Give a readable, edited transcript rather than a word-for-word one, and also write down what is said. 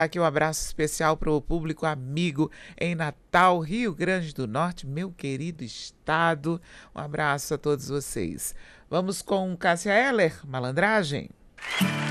Aqui um abraço especial para o público amigo em Natal, Rio Grande do Norte, meu querido estado. Um abraço a todos vocês. Vamos com Cássia Eller, Malandragem.